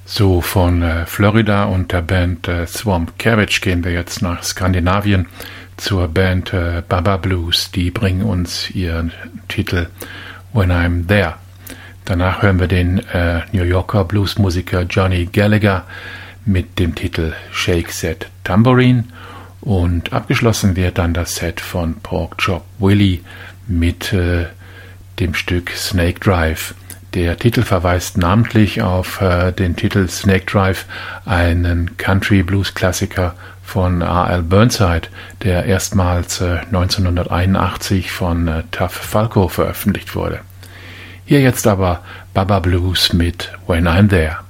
So, von Florida und der Band Swamp Cabbage gehen wir jetzt nach Skandinavien zur Band Baba Blues. Die bringen uns ihren Titel When I'm There. Danach hören wir den New Yorker Bluesmusiker Johnny Gallagher mit dem Titel Shake That Tambourine. Und abgeschlossen wird dann das Set von Pork Chop Willie mit dem Stück Snake Drive. Der Titel verweist namentlich auf den Titel Snake Drive, einen Country-Blues-Klassiker von R.L. Burnside, der erstmals 1981 von Tuff Falco veröffentlicht wurde. Hier jetzt aber Baba Blues mit When I'm There.